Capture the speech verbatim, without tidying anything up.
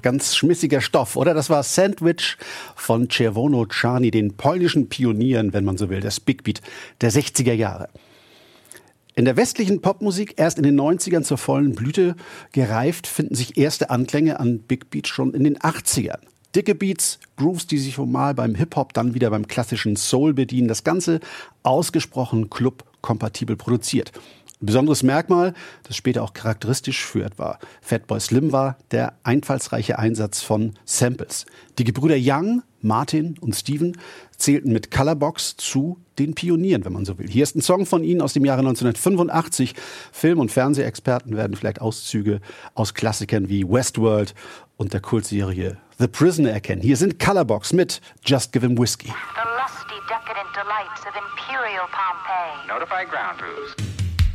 ganz schmissiger Stoff, oder? Das war Sandwich von Czerwono Czarny, den polnischen Pionieren, wenn man so will, des Big Beat der sechziger Jahre. In der westlichen Popmusik erst in den neunzigern zur vollen Blüte gereift, finden sich erste Anklänge an Big Beat schon in den achtzigern. Dicke Beats, Grooves, die sich mal beim Hip-Hop, dann wieder beim klassischen Soul bedienen. Das Ganze ausgesprochen club-kompatibel produziert. Ein besonderes Merkmal, das später auch charakteristisch für etwa Fatboy Slim war, der einfallsreiche Einsatz von Samples. Die Gebrüder Young, Martin und Steven zählten mit Colorbox zu den Pionieren, wenn man so will. Hier ist ein Song von ihnen aus dem Jahre neunzehnhundertfünfundachtzig. Film- und Fernsehexperten werden vielleicht Auszüge aus Klassikern wie Westworld und der Kultserie The Prisoner erkennen. Hier sind Colorbox mit Just Give Him Whiskey. The lusty, decadent delights of Imperial Pompeii. Notify ground crews.